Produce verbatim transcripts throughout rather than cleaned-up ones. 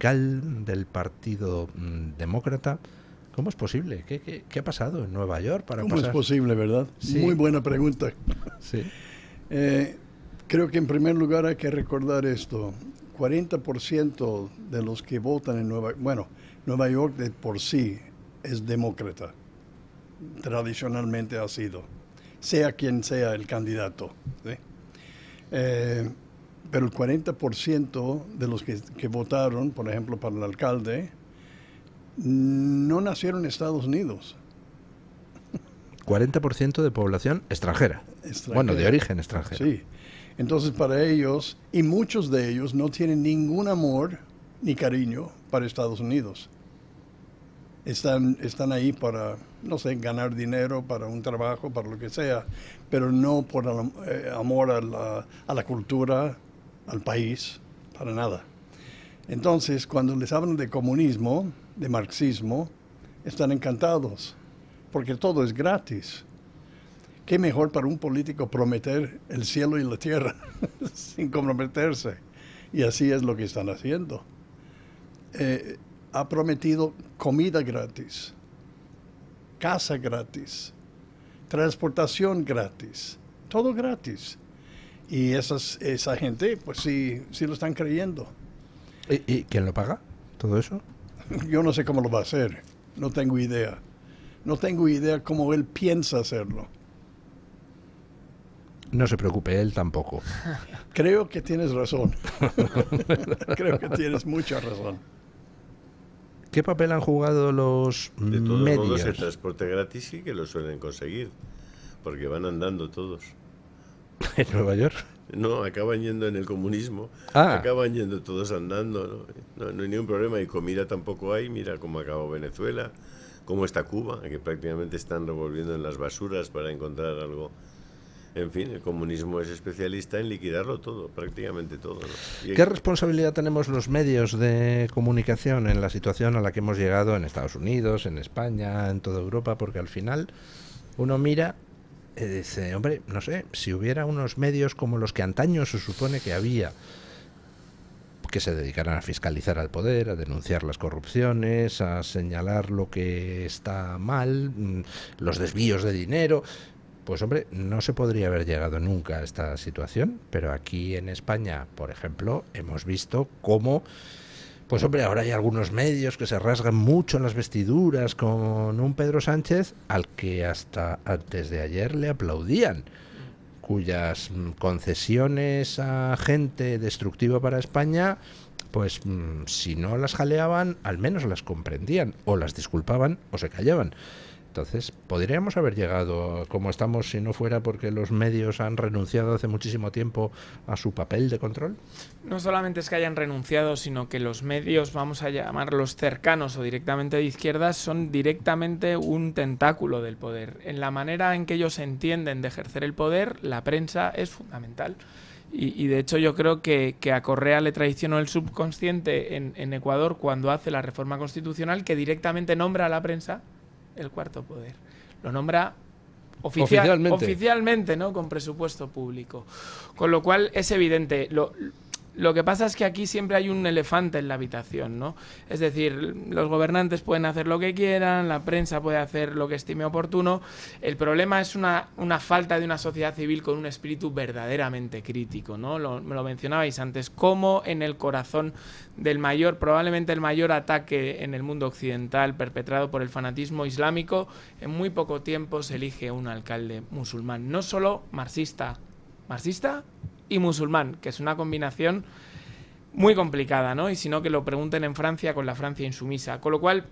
radical del Partido mm, Demócrata. ¿Cómo es posible? ¿Qué, qué, qué ha pasado en Nueva York para ¿Cómo pasar? es posible, verdad? Sí. Muy buena pregunta. Sí. Eh, creo que en primer lugar hay que recordar esto. cuarenta por ciento de los que votan en Nueva York, bueno, Nueva York de por sí es demócrata. Tradicionalmente ha sido, sea quien sea el candidato. ¿Sí? Eh, pero el cuarenta por ciento de los que, que votaron, por ejemplo, para el alcalde, no nacieron en Estados Unidos. cuarenta por ciento de población extranjera. extranjera. Bueno, de origen extranjero. Sí. Entonces, para ellos, y muchos de ellos no tienen ningún amor ni cariño para Estados Unidos. Están, están ahí para, no sé, ganar dinero, para un trabajo, para lo que sea, pero no por el, eh, amor a la, a la cultura, al país, para nada. Entonces, cuando les hablan de comunismo, de marxismo, están encantados, porque todo es gratis. ¿Qué mejor para un político prometer el cielo y la tierra sin comprometerse? Y así es lo que están haciendo. Eh, ha prometido comida gratis, casa gratis, transportación gratis, todo gratis. Y esas, esa gente, pues sí, sí lo están creyendo. ¿Y, y quién lo paga todo eso? Yo no sé cómo lo va a hacer, no tengo idea. No tengo idea cómo él piensa hacerlo. No se preocupe, él tampoco. Creo que tienes razón. Creo que tienes mucha razón. ¿Qué papel han jugado los de todos medios? modos, el transporte gratis sí que lo suelen conseguir, porque van andando todos. ¿En Nueva York? No, acaban yendo en el comunismo. Ah. Acaban yendo todos andando. ¿no? No, no hay ningún problema. Y comida tampoco hay. Mira cómo acabó Venezuela, cómo está Cuba, que prácticamente están revolviendo en las basuras para encontrar algo. En fin, el comunismo es especialista en liquidarlo todo, prácticamente todo. ¿no? Y ¿Qué responsabilidad tenemos los medios de comunicación en la situación a la que hemos llegado en Estados Unidos, en España, en toda Europa? Porque al final uno mira y dice, hombre, no sé, si hubiera unos medios como los que antaño se supone que había, que se dedicaran a fiscalizar al poder, a denunciar las corrupciones, a señalar lo que está mal, los desvíos de dinero... Pues hombre, no se podría haber llegado nunca a esta situación, pero aquí en España, por ejemplo, hemos visto cómo, pues hombre, ahora hay algunos medios que se rasgan mucho las vestiduras con un Pedro Sánchez al que hasta antes de ayer le aplaudían, cuyas concesiones a gente destructiva para España, pues si no las jaleaban, al menos las comprendían, o las disculpaban o se callaban. Entonces, ¿podríamos haber llegado como estamos si no fuera porque los medios han renunciado hace muchísimo tiempo a su papel de control? No solamente es que hayan renunciado, sino que los medios, vamos a llamarlos cercanos o directamente de izquierdas, son directamente un tentáculo del poder. En la manera en que ellos entienden de ejercer el poder, la prensa es fundamental. Y, y de hecho yo creo que, que a Correa le traicionó el subconsciente en, en Ecuador cuando hace la reforma constitucional, que directamente nombra a la prensa el cuarto poder. Lo nombra oficial, oficialmente. oficialmente, ¿no? Con presupuesto público. Con lo cual es evidente. Lo, lo que pasa es que aquí siempre hay un elefante en la habitación, ¿no? Es decir, los gobernantes pueden hacer lo que quieran, la prensa puede hacer lo que estime oportuno. El problema es una, una falta de una sociedad civil con un espíritu verdaderamente crítico, ¿no? Lo, me lo mencionabais antes. Cómo en el corazón del mayor, probablemente el mayor ataque en el mundo occidental perpetrado por el fanatismo islámico, en muy poco tiempo se elige un alcalde musulmán, no solo marxista, marxista y musulmán, que es una combinación muy complicada, ¿no? Y si no, que lo pregunten en Francia con la Francia insumisa. Con lo cual,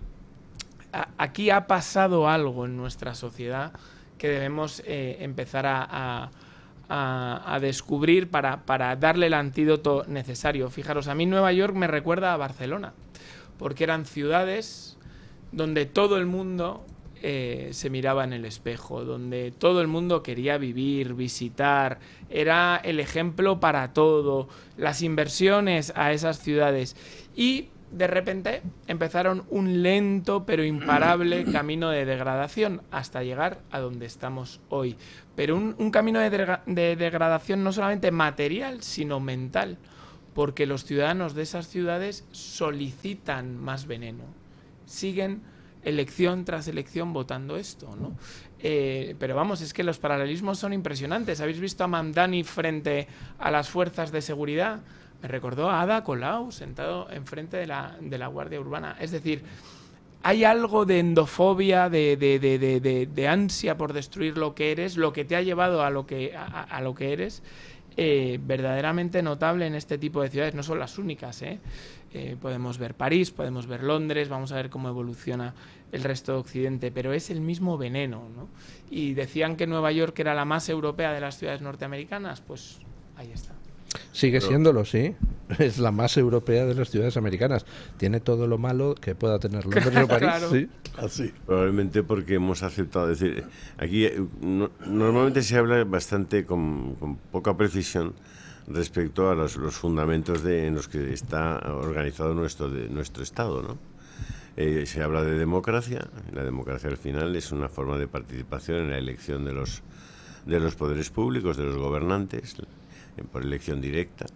a, aquí ha pasado algo en nuestra sociedad que debemos eh, empezar a, a A, a descubrir para, para darle el antídoto necesario. Fijaros, a mí Nueva York me recuerda a Barcelona, porque eran ciudades donde todo el mundo eh, se miraba en el espejo, donde todo el mundo quería vivir, visitar, era el ejemplo para todo, las inversiones a esas ciudades. Y de repente empezaron un lento pero imparable camino de degradación hasta llegar a donde estamos hoy. Pero un, un camino de, de, de degradación no solamente material, sino mental. porque los ciudadanos de esas ciudades solicitan más veneno. Siguen elección tras elección votando esto, ¿no? Eh, pero vamos, es que los paralelismos son impresionantes. ¿Habéis visto a Mamdani frente a las fuerzas de seguridad? Me recordó a Ada Colau sentado enfrente de la, de la Guardia Urbana. Es decir, hay algo de endofobia, de, de, de, de, de, de ansia por destruir lo que eres, lo que te ha llevado a lo que, a, a lo que eres, eh, verdaderamente notable en este tipo de ciudades. No son las únicas, ¿eh? Eh, podemos ver París, podemos ver Londres, vamos a ver cómo evoluciona el resto de Occidente, pero es el mismo veneno, ¿no? Y decían que Nueva York era la más europea de las ciudades norteamericanas, pues ahí está. Sigue siéndolo, sí. Es la más europea de las ciudades americanas. Tiene todo lo malo que pueda tener Londres o París. Claro. Sí. Así. Probablemente porque hemos aceptado, es decir, aquí eh, no, normalmente se habla bastante con, con poca precisión respecto a los, los fundamentos de, en los que está organizado nuestro, de, nuestro Estado, ¿no? Eh, se habla de democracia. La democracia al final es una forma de participación en la elección de los, de los poderes públicos, de los gobernantes, por elección directa,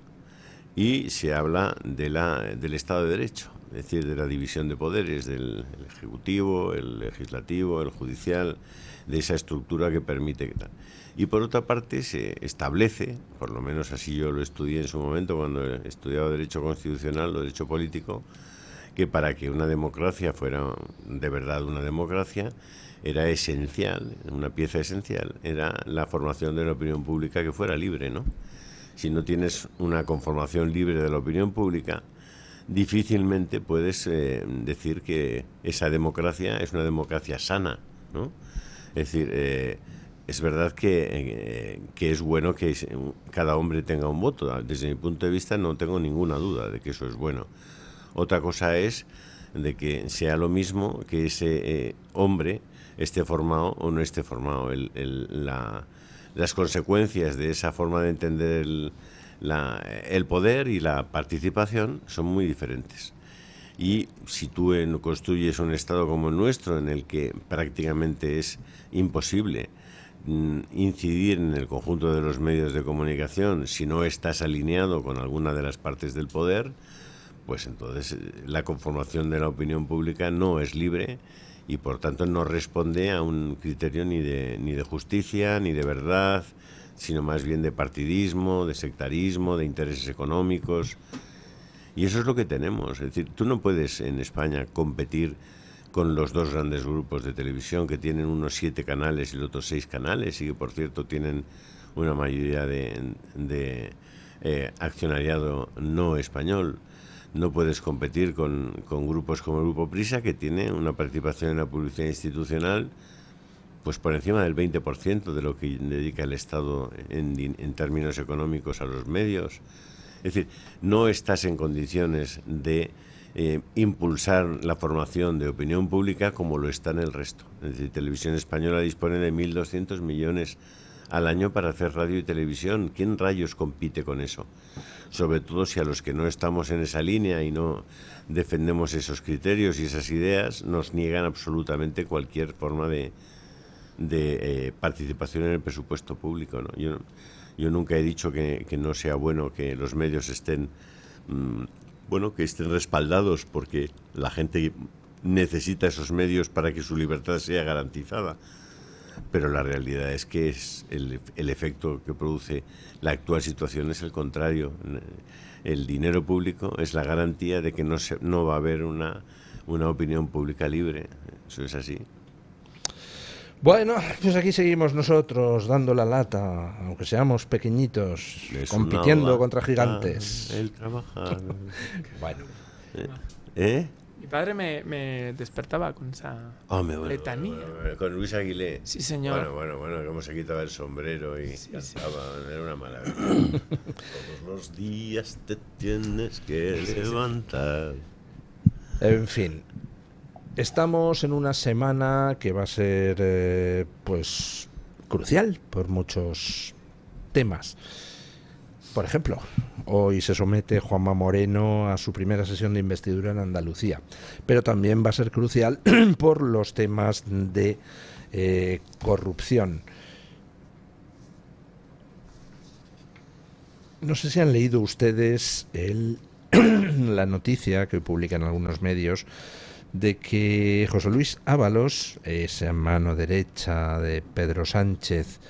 y se habla de la, del Estado de Derecho, es decir, de la división de poderes del el Ejecutivo, el Legislativo, el Judicial, de esa estructura que permite... Y por otra parte se establece, por lo menos así yo lo estudié en su momento cuando estudiaba Derecho Constitucional o Derecho Político, que para que una democracia fuera de verdad una democracia, era esencial, una pieza esencial, era la formación de la opinión pública que fuera libre, ¿no? Si no tienes una conformación libre de la opinión pública, difícilmente puedes eh, decir que esa democracia es una democracia sana, ¿no? Es decir, eh, es verdad que, eh, que es bueno que cada hombre tenga un voto. Desde mi punto de vista no tengo ninguna duda de que eso es bueno. Otra cosa es de que sea lo mismo que ese eh, hombre esté formado o no esté formado. El, el, la, las consecuencias de esa forma de entender el, la, el poder y la participación son muy diferentes. Y si tú en, construyes un Estado como el nuestro, en el que prácticamente es imposible mm, incidir en el conjunto de los medios de comunicación si no estás alineado con alguna de las partes del poder, pues entonces la conformación de la opinión pública no es libre y por tanto no responde a un criterio ni de, ni de justicia, ni de verdad, sino más bien de partidismo, de sectarismo, de intereses económicos. Y eso es lo que tenemos. Es decir, tú no puedes en España competir con los dos grandes grupos de televisión que tienen unos siete canales y los otros seis canales y que, por cierto, tienen una mayoría de, de eh, accionariado no español. No puedes competir con, con grupos como el Grupo Prisa, que tiene una participación en la publicidad institucional pues por encima del veinte por ciento de lo que dedica el Estado en, en términos económicos a los medios. Es decir, no estás en condiciones de eh, impulsar la formación de opinión pública como lo está en el resto. Es decir, Televisión Española dispone de mil doscientos millones al año para hacer radio y televisión. ¿Quién rayos compite con eso? Sobre todo si a los que no estamos en esa línea y no defendemos esos criterios y esas ideas, nos niegan absolutamente cualquier forma de, de eh, participación en el presupuesto público, ¿no? Yo, yo nunca he dicho que, que no sea bueno que los medios estén, mmm, bueno, que estén respaldados porque la gente necesita esos medios para que su libertad sea garantizada. Pero la realidad es que es el, el efecto que produce la actual situación es el contrario. El dinero público es la garantía de que no, se, no va a haber una, una opinión pública libre. Eso es así. Bueno, pues aquí seguimos nosotros dando la lata, aunque seamos pequeñitos, es compitiendo contra gigantes. El trabajar. Bueno. ¿Eh? Mi padre me, me despertaba con esa oh, me, bueno, letanía. Bueno, bueno, con Luis Aguilé. Sí, señor. Bueno, bueno, bueno, como se quitaba el sombrero y sí, cantaba, sí. Era una maravilla. Todos los días te tienes que sí, levantar. En fin, estamos en una semana que va a ser, eh, pues, crucial por muchos temas. Por ejemplo, hoy se somete Juanma Moreno a su primera sesión de investidura en Andalucía, pero también va a ser crucial por los temas de eh, corrupción. No sé si han leído ustedes el, la noticia que publican algunos medios de que José Luis Ábalos, esa mano derecha de Pedro Sánchez,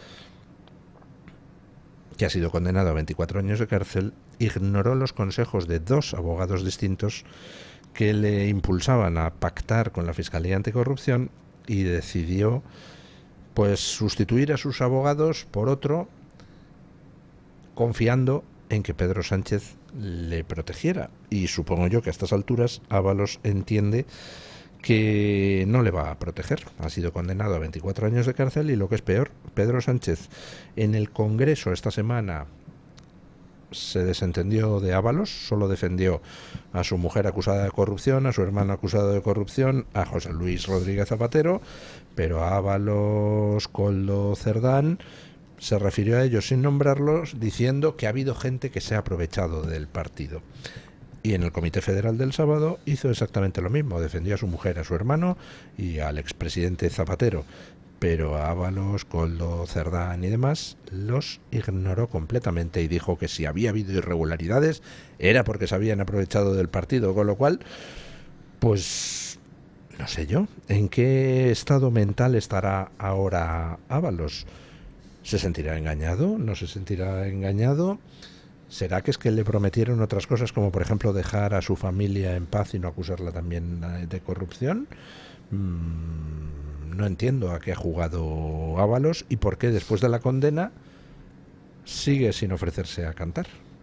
que ha sido condenado a veinticuatro años de cárcel, ignoró los consejos de dos abogados distintos que le impulsaban a pactar con la Fiscalía Anticorrupción y decidió pues sustituir a sus abogados por otro, confiando en que Pedro Sánchez le protegiera. Y supongo yo que a estas alturas Ábalos entiende que no le va a proteger. Ha sido condenado a veinticuatro años de cárcel y, lo que es peor, Pedro Sánchez en el Congreso esta semana se desentendió de Ábalos, solo defendió a su mujer acusada de corrupción, a su hermano acusado de corrupción, a José Luis Rodríguez Zapatero, pero a Ábalos, Koldo, Cerdán se refirió a ellos sin nombrarlos, diciendo que ha habido gente que se ha aprovechado del partido. Y en el Comité Federal del sábado hizo exactamente lo mismo, defendió a su mujer, a su hermano y al expresidente Zapatero, pero a Ábalos, Koldo, Cerdán y demás los ignoró completamente y dijo que si había habido irregularidades era porque se habían aprovechado del partido, con lo cual, pues no sé yo, ¿en qué estado mental estará ahora Ábalos? ¿Se sentirá engañado? ¿No se sentirá engañado? ¿Será que es que le prometieron otras cosas, como por ejemplo dejar a su familia en paz y no acusarla también de corrupción? Mm, no entiendo a qué ha jugado Ábalos y por qué después de la condena sigue sin ofrecerse a cantar.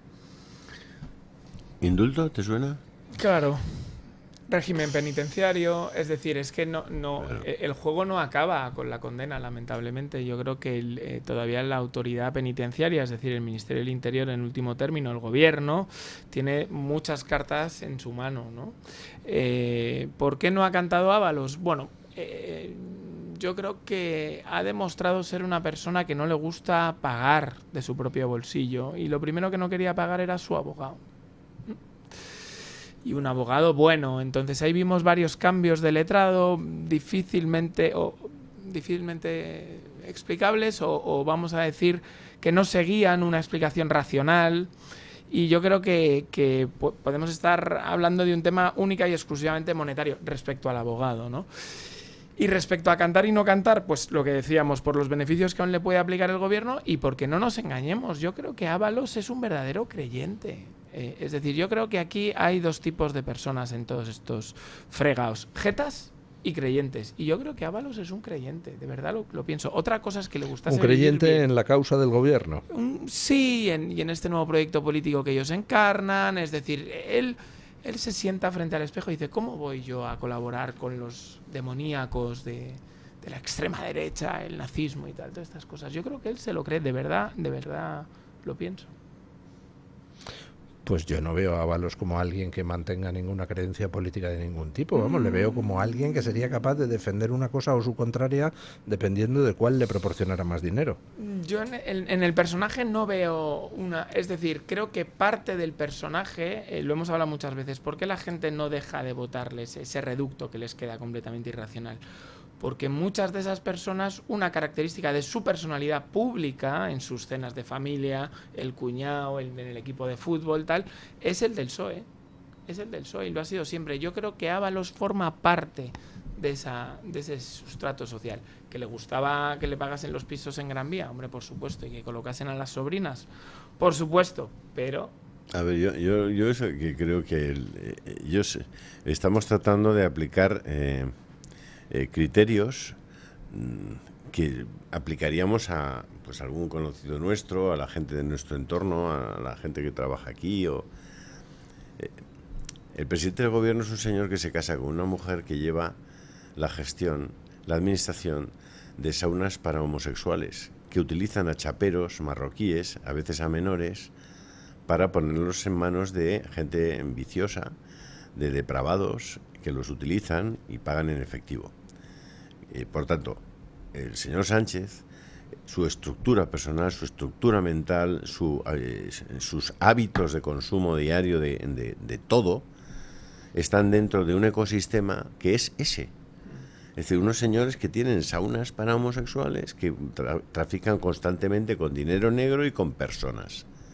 ¿Indulto? ¿Te suena? Claro. Régimen penitenciario, es decir, es que no, no, Claro. el juego no acaba con la condena, lamentablemente. Yo creo que el, eh, todavía la autoridad penitenciaria, es decir, el Ministerio del Interior en último término, el gobierno, tiene muchas cartas en su mano, ¿no? Eh, ¿Por qué no ha cantado Ábalos? Bueno, eh, yo creo que ha demostrado ser una persona que no le gusta pagar de su propio bolsillo, y lo primero que no quería pagar era su abogado. Y un abogado bueno. Entonces ahí vimos varios cambios de letrado difícilmente o difícilmente explicables o, o vamos a decir que no seguían una explicación racional, y yo creo que, que podemos estar hablando de un tema única y exclusivamente monetario respecto al abogado, ¿no? Y respecto a cantar y no cantar, pues lo que decíamos, por los beneficios que aún le puede aplicar el gobierno, y porque no nos engañemos, yo creo que Ábalos es un verdadero creyente. Eh, es decir, yo creo que aquí hay dos tipos de personas en todos estos fregados: jetas y creyentes. Y yo creo que Ábalos es un creyente, de verdad lo, lo pienso. Otra cosa es que le gustase Un creyente vivir bien. en la causa del gobierno. Un, sí, en, y en este nuevo proyecto político que ellos encarnan. Es decir, él, él se sienta frente al espejo y dice: ¿cómo voy yo a colaborar con los demoníacos de, de la extrema derecha, el nazismo y tal, todas estas cosas? Yo creo que él se lo cree, de verdad, de verdad lo pienso. Pues yo no veo a Ábalos como alguien que mantenga ninguna creencia política de ningún tipo. Vamos, le veo como alguien que sería capaz de defender una cosa o su contraria dependiendo de cuál le proporcionara más dinero. Yo en el, en el personaje no veo una... Es decir, creo que parte del personaje, eh, lo hemos hablado muchas veces, ¿por qué la gente no deja de votarles ese reducto que les queda completamente irracional? Porque muchas de esas personas, una característica de su personalidad pública, en sus cenas de familia, el cuñado, el, en el equipo de fútbol, tal, es el del P S O E. Es el del P S O E y lo ha sido siempre. Yo creo que Ábalos forma parte de, esa, de ese sustrato social. ¿Que le gustaba que le pagasen los pisos en Gran Vía? Hombre, por supuesto. ¿Y que colocasen a las sobrinas? Por supuesto. Pero... A ver, yo, yo, yo eso que creo que el, eh, yo sé, estamos tratando de aplicar... Eh, Eh, criterios mmm, que aplicaríamos a pues algún conocido nuestro, a la gente de nuestro entorno, a la gente que trabaja aquí. O eh, el presidente del gobierno es un señor que se casa con una mujer que lleva la gestión, la administración de saunas para homosexuales, que utilizan a chaperos marroquíes, a veces a menores, para ponerlos en manos de gente viciosa, de depravados, que los utilizan y pagan en efectivo. Eh, por tanto, el señor Sánchez, su estructura personal, su estructura mental, su, eh, sus hábitos de consumo diario de, de, de todo, están dentro de un ecosistema que es ese. Es decir, unos señores que tienen saunas para homosexuales, que tra trafican constantemente con dinero negro y con personas.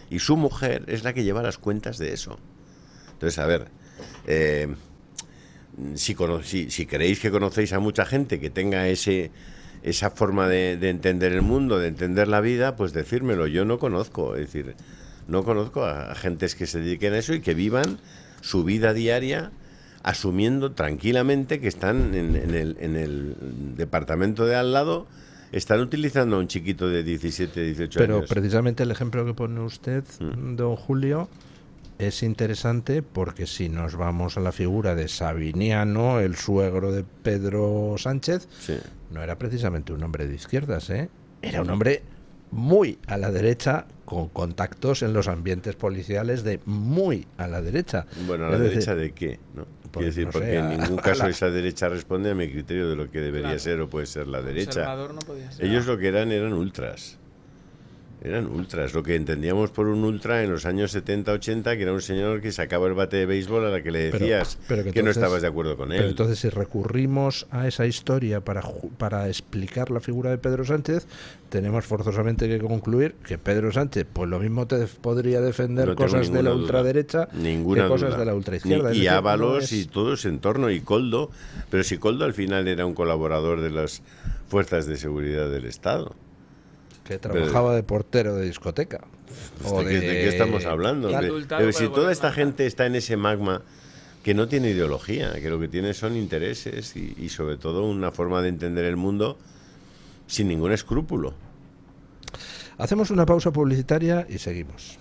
Y su mujer es la que lleva las cuentas de eso. Entonces, a ver, eh, si, cono- si, si creéis que conocéis a mucha gente que tenga ese esa forma de, de entender el mundo, de entender la vida, pues decírmelo. Yo no conozco, es decir, no conozco a, a gentes que se dediquen a eso y que vivan su vida diaria asumiendo tranquilamente que están en, en, el, en el departamento de al lado, están utilizando a un chiquito de diecisiete, dieciocho Pero años. precisamente el ejemplo que pone usted, Mm. don Julio, es interesante porque si nos vamos a la figura de Sabiniano, el suegro de Pedro Sánchez, Sí. no era precisamente un hombre de izquierdas, ¿eh? Era un hombre muy a la derecha, con contactos en los ambientes policiales de muy a la derecha. Bueno, ¿a la Es decir, derecha de qué? ¿No? Pues, Quiero decir, no porque sé, en a- ningún a caso la- esa derecha responde a mi criterio de lo que debería Claro. ser o puede ser la derecha. Conservador no podía ser. Ellos lo que eran eran ultras. Eran ultras. Lo que entendíamos por un ultra en los años setenta, ochenta, que era un señor que sacaba el bate de béisbol a la que le Pero- decías pero que, que no entonces- estabas de acuerdo con Pero él. entonces si recurrimos a esa historia para, ju- para explicar la figura de Pedro Sánchez, tenemos forzosamente que concluir que Pedro Sánchez pues lo mismo te podría defender No tengo cosas de la ninguna duda. ultraderecha Ninguna que cosas duda. de la ultraizquierda. Ni- Es y decir, Ábalos no es- y todo ese entorno, y Coldo. Pero si Coldo al final era un colaborador de las fuerzas de seguridad del Estado. que trabajaba de portero de discoteca. O ¿De, qué, de qué estamos hablando? Y De- adultado pero por si el toda esta gobierno. gente está en ese magma que no tiene ideología, que lo que tiene son intereses y, y sobre todo una forma de entender el mundo sin ningún escrúpulo. Hacemos una pausa publicitaria y seguimos.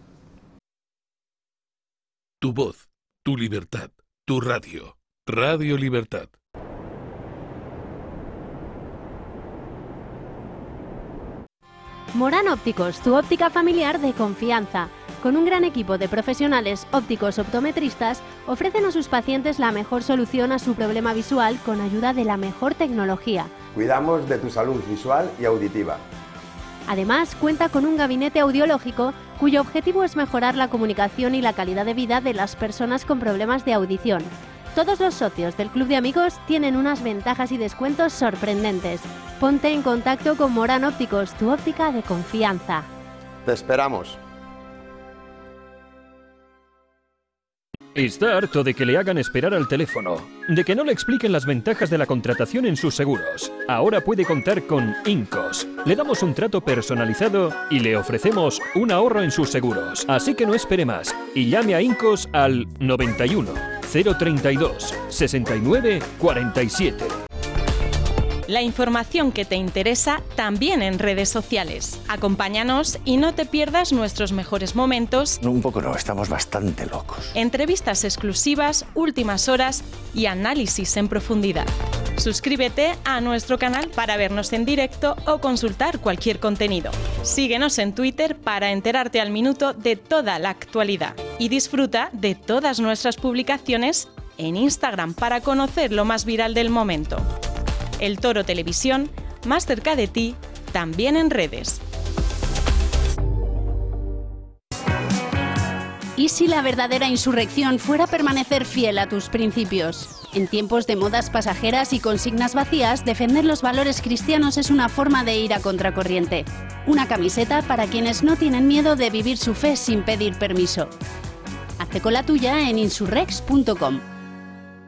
Tu voz, tu libertad, tu radio. Radio Libertad. Morán Ópticos, tu óptica familiar de confianza. Con un gran equipo de profesionales ópticos optometristas, ofrecen a sus pacientes la mejor solución a su problema visual con ayuda de la mejor tecnología. Cuidamos de tu salud visual y auditiva. Además, cuenta con un gabinete audiológico cuyo objetivo es mejorar la comunicación y la calidad de vida de las personas con problemas de audición. Todos los socios del Club de Amigos tienen unas ventajas y descuentos sorprendentes. Ponte en contacto con Morán Ópticos, tu óptica de confianza. Te esperamos. Está harto de que le hagan esperar al teléfono, de que no le expliquen las ventajas de la contratación en sus seguros. Ahora puede contar con Incos. Le damos un trato personalizado y le ofrecemos un ahorro en sus seguros. Así que no espere más y llame a Incos al noventa y uno, cero treinta y dos, sesenta y nueve, cuarenta y siete. La información que te interesa también en redes sociales. Acompáñanos y no te pierdas nuestros mejores momentos, Un poco no, estamos bastante locos. entrevistas exclusivas, últimas horas y análisis en profundidad. Suscríbete a nuestro canal para vernos en directo o consultar cualquier contenido. Síguenos en Twitter para enterarte al minuto de toda la actualidad. Y disfruta de todas nuestras publicaciones en Instagram para conocer lo más viral del momento. El Toro Televisión, más cerca de ti, también en redes. ¿Y si la verdadera insurrección fuera permanecer fiel a tus principios? En tiempos de modas pasajeras y consignas vacías, defender los valores cristianos es una forma de ir a contracorriente. Una camiseta para quienes no tienen miedo de vivir su fe sin pedir permiso. Hazte con la tuya en insurrex punto com.